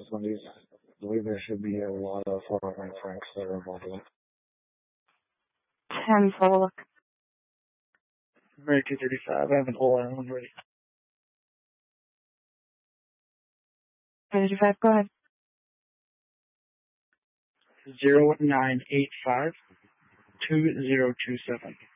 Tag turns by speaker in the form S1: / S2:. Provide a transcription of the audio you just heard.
S1: Wendy's. I believe there should be a lot of foreign francs that are involved in it.
S2: 10 full.
S3: Mary 235, I have an OR when ready.
S2: 235, go ahead.
S3: 0985 2027.